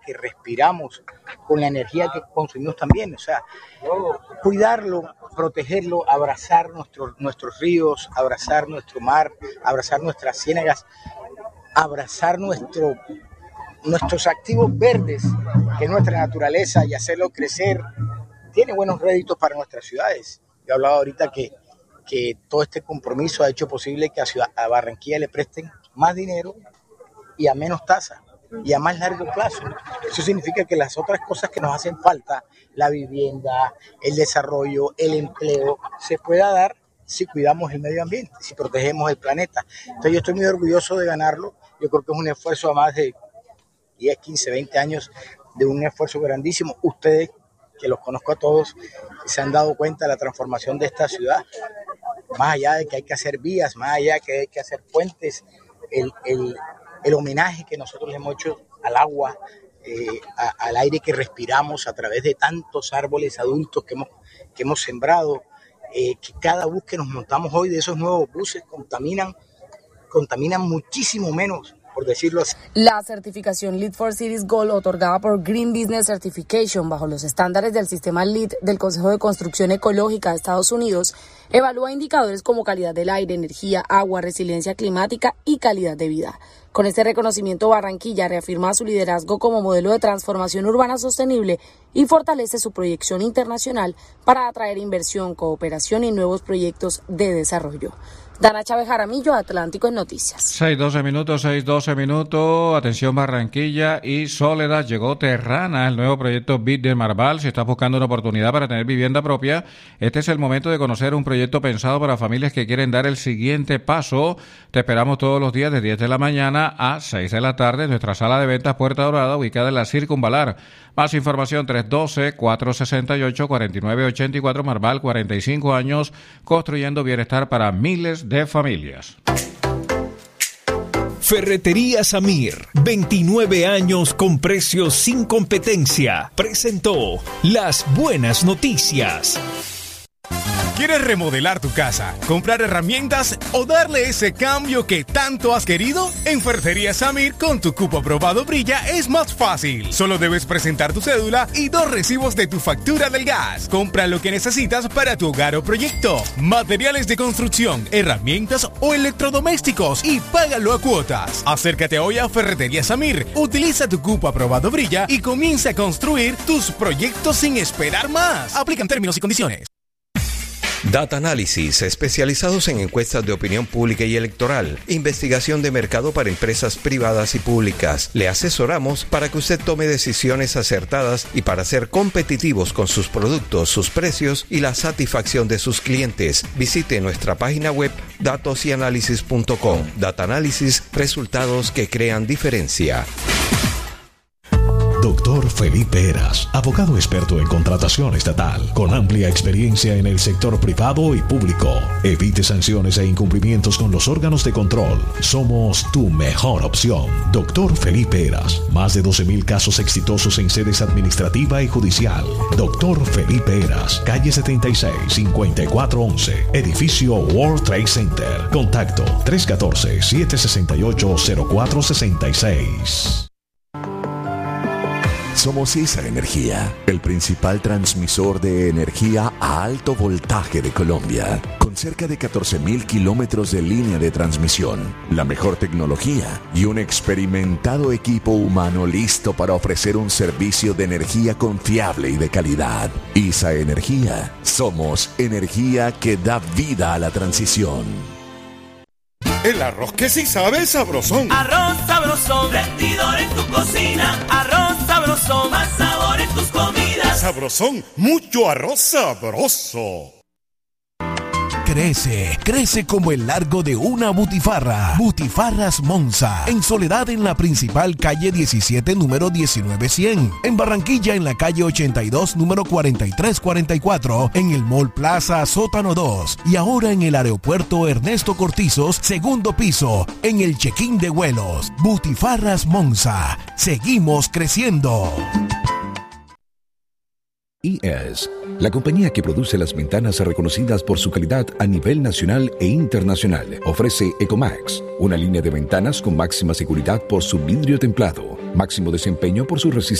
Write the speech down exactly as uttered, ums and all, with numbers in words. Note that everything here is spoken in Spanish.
que respiramos, con la energía que consumimos también. O sea, cuidarlo, protegerlo, abrazar nuestros, nuestros ríos, abrazar nuestro mar, abrazar nuestras ciénagas, abrazar nuestro, nuestros activos verdes, que es nuestra naturaleza, y hacerlo crecer, tiene buenos réditos para nuestras ciudades. Yo hablaba ahorita que, que todo este compromiso ha hecho posible que a, ciudad, a Barranquilla le presten más dinero y a menos tasa y a más largo plazo. Eso significa que las otras cosas que nos hacen falta, la vivienda, el desarrollo, el empleo, se pueda dar si cuidamos el medio ambiente, si protegemos el planeta. Entonces yo estoy muy orgulloso de ganarlo. Yo creo que es un esfuerzo a más de diez, quince, veinte años, de un esfuerzo grandísimo. Ustedes, que los conozco a todos, se han dado cuenta de la transformación de esta ciudad. Más allá de que hay que hacer vías, más allá de que hay que hacer puentes, el, el, el homenaje que nosotros le hemos hecho al agua, eh, a, al aire que respiramos a través de tantos árboles adultos que hemos, que hemos sembrado, eh, que cada bus que nos montamos hoy de esos nuevos buses contaminan, contaminan muchísimo menos, por decirlo así. La certificación LEED for Cities Gold, otorgada por Green Business Certification bajo los estándares del sistema LEED del Consejo de Construcción Ecológica de Estados Unidos, evalúa indicadores como calidad del aire, energía, agua, resiliencia climática y calidad de vida. Con este reconocimiento, Barranquilla reafirma su liderazgo como modelo de transformación urbana sostenible y fortalece su proyección internacional para atraer inversión, cooperación y nuevos proyectos de desarrollo. Dana Chávez Jaramillo, Atlántico en Noticias. seis doce minutos, seis doce minutos. Atención Barranquilla y Soledad. Llegó Terrana, el nuevo proyecto B I D de Marval. Si estás buscando una oportunidad para tener vivienda propia, este es el momento de conocer un proyecto pensado para familias que quieren dar el siguiente paso. Te esperamos todos los días de diez de la mañana a seis de la tarde en nuestra sala de ventas Puerta Dorada, ubicada en la Circunvalar. Más información tres uno dos, cuatro seis ocho, cuatro nueve ocho cuatro. Marval, cuarenta y cinco años construyendo bienestar para miles de familias. Ferretería Samir, veintinueve años con precios sin competencia, presentó las buenas noticias. ¿Quieres remodelar tu casa, comprar herramientas o darle ese cambio que tanto has querido? En Ferretería Samir, con tu cupo aprobado Brilla, es más fácil. Solo debes presentar tu cédula y dos recibos de tu factura del gas. Compra lo que necesitas para tu hogar o proyecto. Materiales de construcción, herramientas o electrodomésticos y págalo a cuotas. Acércate hoy a Ferretería Samir. Utiliza tu cupo aprobado Brilla y comienza a construir tus proyectos sin esperar más. Aplican términos y condiciones. Data Analysis, especializados en encuestas de opinión pública y electoral, investigación de mercado para empresas privadas y públicas. Le asesoramos para que usted tome decisiones acertadas y para ser competitivos con sus productos, sus precios y la satisfacción de sus clientes. Visite nuestra página web datos y análisis punto com. Data Analysis, resultados que crean diferencia. Doctor Felipe Heras, abogado experto en contratación estatal, con amplia experiencia en el sector privado y público. Evite sanciones e incumplimientos con los órganos de control. Somos tu mejor opción. Doctor Felipe Heras, más de doce mil casos exitosos en sedes administrativa y judicial. Doctor Felipe Heras, calle setenta y seis, cincuenta y cuatro once, edificio World Trade Center. Contacto tres uno cuatro, siete seis ocho, cero cuatro seis seis. Somos ISA Energía, el principal transmisor de energía a alto voltaje de Colombia, con cerca de catorce mil kilómetros de línea de transmisión, la mejor tecnología y un experimentado equipo humano listo para ofrecer un servicio de energía confiable y de calidad. ISA Energía, somos energía que da vida a la transición. El arroz que sí sabe sabrosón. Arroz sabrosón, rendidor en tu cocina. Arroz sabrosón, más sabor en tus comidas. Sabrosón, mucho arroz sabroso. Crece, crece como el largo de una butifarra. Butifarras Monza. En Soledad, en la principal calle diecisiete, número diecinueve cien. En Barranquilla, en la calle ochenta y dos, número cuarenta y tres cuarenta y cuatro. En el Mall Plaza, sótano dos. Y ahora en el aeropuerto Ernesto Cortizos, segundo piso. En el check-in de vuelos. Butifarras Monza. Seguimos creciendo. E S, la compañía que produce las ventanas reconocidas por su calidad a nivel nacional e internacional, ofrece Ecomax, una línea de ventanas con máxima seguridad por su vidrio templado, máximo desempeño por su resistencia